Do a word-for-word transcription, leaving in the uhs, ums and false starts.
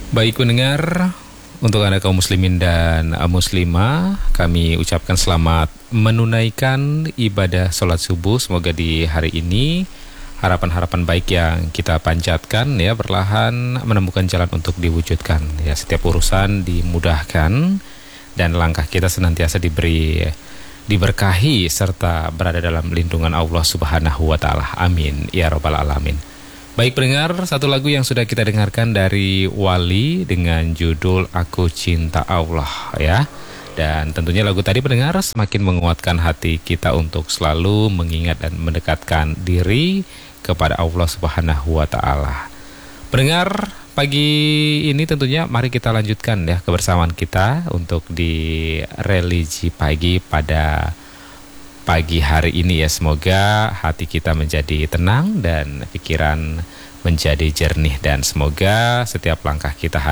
Baik pendengar, untuk Anda kaum muslimin dan muslimah, kami ucapkan selamat menunaikan ibadah sholat subuh. Semoga di hari ini harapan-harapan baik yang kita panjatkan ya perlahan menemukan jalan untuk diwujudkan. Ya, setiap urusan dimudahkan dan langkah kita senantiasa diberi diberkahi serta berada dalam lindungan Allah Subhanahu wa taala. Amin ya rabbal alamin. Baik pendengar, satu lagu yang sudah kita dengarkan dari Wali dengan judul Aku Cinta Allah ya. Dan tentunya lagu tadi pendengar semakin menguatkan hati kita untuk selalu mengingat dan mendekatkan diri kepada Allah Subhanahu wa taala. Pendengar, pagi ini tentunya mari kita lanjutkan ya kebersamaan kita untuk di religi pagi pada pagi hari ini ya. Semoga hati kita menjadi tenang dan pikiran menjadi jernih, dan semoga setiap langkah kita